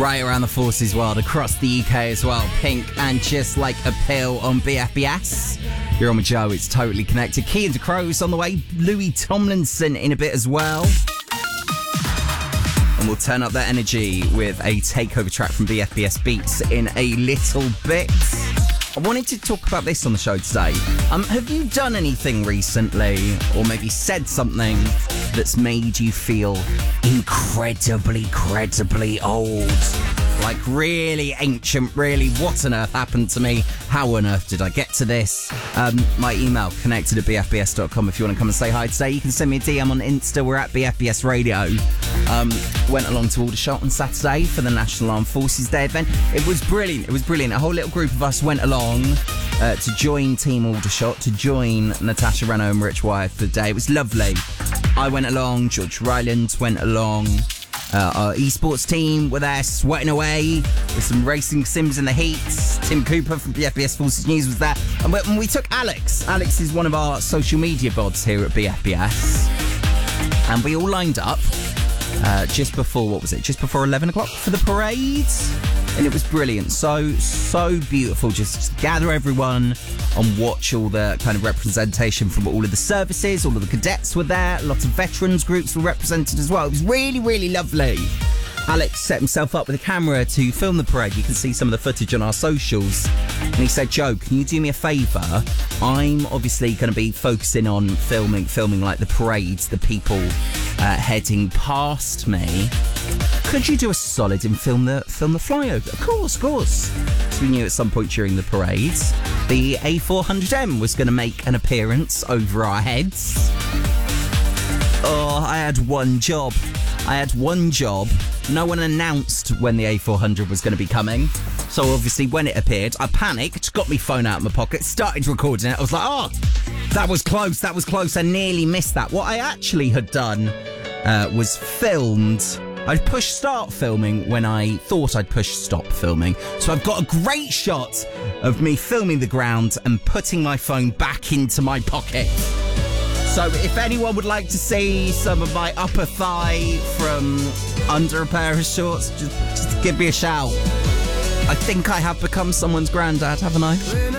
right around the Forces world, across the UK as well. Pink and Just Like a Pill on BFBS. You're on with Joe, it's totally connected. Key and Crows on the way. Louis Tomlinson in a bit as well. And we'll turn up that energy with a takeover track from BFBS Beats in a little bit. I wanted to talk about this on the show today. Have you done anything recently, or maybe said something that's made you feel incredibly old? Like really ancient, really, what on earth happened to me? How on earth did I get to this? My email, connected@bfbs.com. If you want to come and say hi today, you can send me a DM on Insta. We're at BFBS Radio. Went along to Aldershot on Saturday for the National Armed Forces Day event. It was brilliant. A whole little group of us went along to join Team Aldershot, to join Natasha Renault and Rich Wyatt for the day. It was lovely. I went along, George Ryland went along. Our esports team were there sweating away with some racing sims in the heats. Tim Cooper from BFBS Forces News was there. And we took Alex. Alex is one of our social media bods here at BFBS. And we all lined up just before 11 o'clock for the parade. And it was brilliant. So beautiful. Just gather everyone and watch all the kind of representation from all of the services. All of the cadets were there. A lot of veterans groups were represented as well. It was really lovely. Alex set himself up with a camera to film the parade. You can see some of the footage on our socials. And he said, Joe, can you do me a favour? I'm obviously going to be focusing on filming like the parades, the people heading past me. Could you do a solid and film the flyover? Of course. So we knew at some point during the parades, the A400M was going to make an appearance over our heads. Oh, I had one job. No one announced when the A400 was going to be coming. So obviously when it appeared, I panicked, got my phone out of my pocket, started recording it. I was like, oh, that was close. I nearly missed that. What I actually had done was filmed. I'd pushed start filming when I thought I'd push stop filming. So I've got a great shot of me filming the ground and putting my phone back into my pocket. So if anyone would like to see some of my upper thigh from under a pair of shorts, just give me a shout. I think I have become someone's granddad, haven't I?